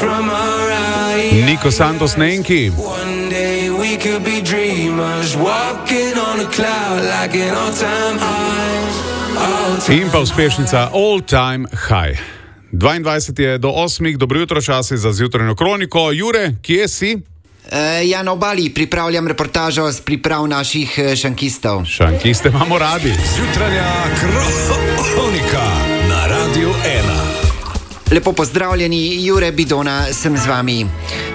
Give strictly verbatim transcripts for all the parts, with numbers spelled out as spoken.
Nico Santos Nenki. In pa uspešnica All Time High. dvaindvajset je do osmih, dobro jutro, čas je za zjutranjo kroniko. Jure, kje si? Uh, ja, na obali pripravljam reportažo z priprav naših uh, šankistov. Šankiste imamo radi. Zjutranja kronika na Radiu ena. Lepo pozdravljeni, Jure Bidona sem z vami.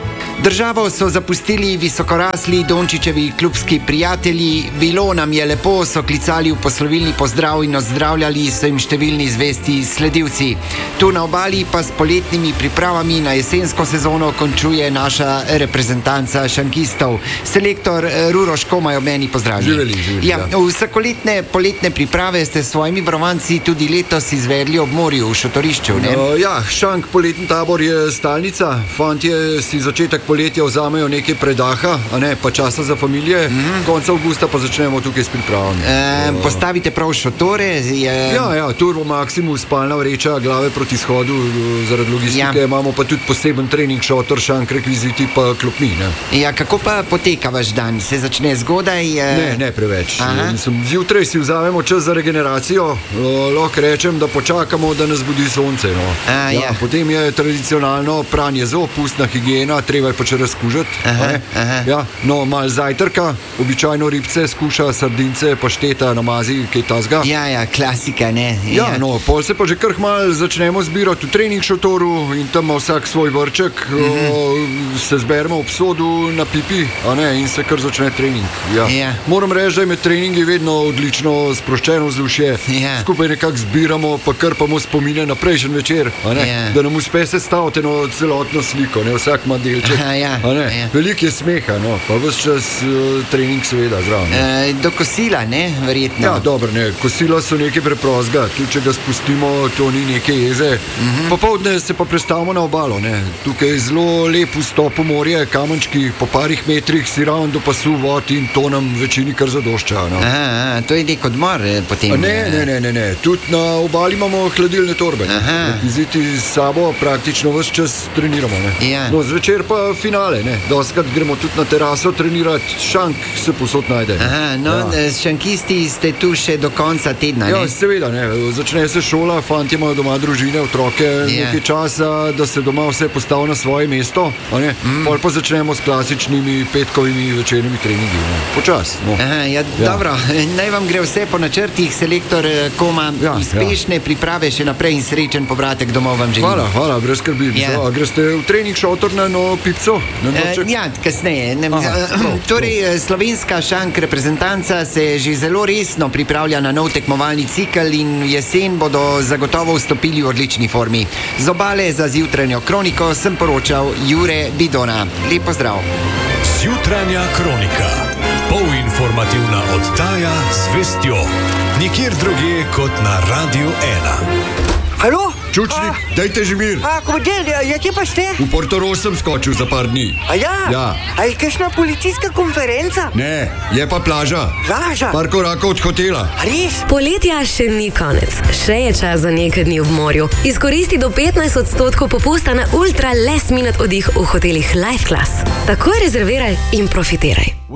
Državo so zapustili visokorasli Dončićevi klubski prijatelji. Bilo nam je lepo, so klicali v poslovilni pozdrav in ozdravljali so jim številni zvesti sledilci. Tu na obali pa s poletnimi pripravami na jesensko sezono končuje naša reprezentanca šankistov. Selektor Ruro Škomaj ob meni pozdravlja. Živeli, živeli, ja, vsakoletne poletne priprave ste s svojimi varovanci tudi letos izvedli ob morju v šotorišču, ne? Uh, ja, šank poletni tabor je stalnica. Fantje si začetek poletja vzamejo nekaj predaha, a ne, pa časa za familije. Mm-hmm. Konca avgusta pa začnemo tukaj s pripravami. E, uh, postavite prav šotore? Je... Ja, ja, Turbo Maximus, spalna vreča, glave proti izhodu zaradi logistike. Ja. Imamo pa tudi poseben trening šotor, šank, rekviziti pa klopni, ne. Ja, kako pa poteka vaš dan? Se začne zgodaj? Uh... Ne, ne preveč. Zjutraj si vzamemo čas za regeneracijo. Uh, lahko rečem, da počakamo, da nas budi sonce, no. A, ja, ja. Potem je tradicionalno pranje zob, pustna higiena, treba je pa če razkužati. Ja, no, malo zajtrka, običajno ribce, skuša, sardince, pašteta, namazi, kaj tazga. Ja, ja, klasika, ne. Ja, ja, no, pol se pa že kar malo začnemo zbirati v trening šotoru in tam ima vsak svoj vrček, mm-hmm. o, se zberemo ob sodu na pipi, a ne, in se kar začne trening. Ja. Ja. Moram reči, da je med treningi vedno odlično sproščeno vzdušje. Ja. Skupaj nekako zbiramo, pa krpamo spomine na prejšnji večer, a ne, ja. da nam uspe sestaviti eno celotno sliko, ne, vsak ima delček. Aha, ja. Ja. Veliko je smeha, no, pa ves čas uh, trening seveda zraven. E, do kosila, ne, verjetno. Ja, dobro, ne, kosila so nekaj preprostega, tudi če ga spustimo, to ni neke jeze. Mm-hmm. Popoldne se pa prestavimo na obalo, ne. Tukaj je zelo lep vstop v morje, kamenčki po parih metrih, si ravno do pasu vod in to nam večini kar zadošča, no. Aha, to je nek odmor potem. A ne, ne, ne, ne, ne, tudi na obali imamo hladilne torbe. Rekviziti s sabo praktično ves čas treniramo, ne. Ja. No, zvečer pa finale, ne. Doskrat gremo tudi na teraso trenirati, šank se posod najde. Aha, no, ja. Šankisti ste tu še do konca tedna, ja, ne? Ja, seveda, ne. Začne se šola, fantje imajo doma družine, otroke, ja. Nekaj časa, da se doma vse postavi na svoje mesto, a ne. Mm. Pol pa začnemo s klasičnimi petkovimi večernimi treningi, ne. Počas, no. Aha, ja, ja. Dobro, naj vam gre vse po načrtih, selektor Koma, ja, uspešne ja. Priprave še naprej in srečen povratek domov vam želim. Hvala, hvala, brez skrbi. Ja. A greste v trening šotor na no pipco? Uh, ja, kasneje. Ne, Aha, uh, torej, slovenska šank reprezentanca se že zelo resno pripravlja na nov tekmovalni cikel in jesen bodo zagotovo vstopili v odlični formi. Z obale za zjutranjo kroniko sem poročal Jure Bidona. Lep pozdrav. Zjutranja kronika. Polinformativna oddaja z vestjo. Nikjer drugje kot na Radiu ena. Halo? Čučnik, a, dajte že mir. A, komandel, ja, kje pa ste? V Portorož sem skočil za par dni. A ja? Ja. A je kakšna policijska konferenca? Ne, je pa plaža. Plaža? Par korakov od hotela. A res? Poletja še ni konec. Še je čas za nekaj dni v morju. Izkoristi do petnajst odstotkov popusta na ultra last minute oddih v hotelih Life Class. Takoj rezerviraj in profitiraj.